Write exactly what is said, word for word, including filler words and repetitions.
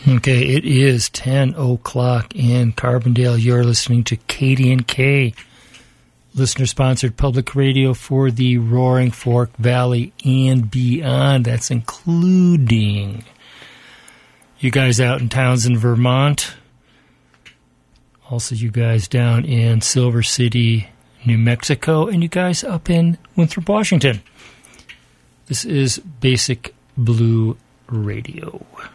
Okay, it is ten o'clock in Carbondale. You're listening to K D N K, listener-sponsored public radio for the Roaring Fork Valley and beyond. That's including you guys out in Townsend, Vermont. Also, you guys down in Silver City, New Mexico, and you guys up in Winthrop, Washington. This is Basic Blue Radio.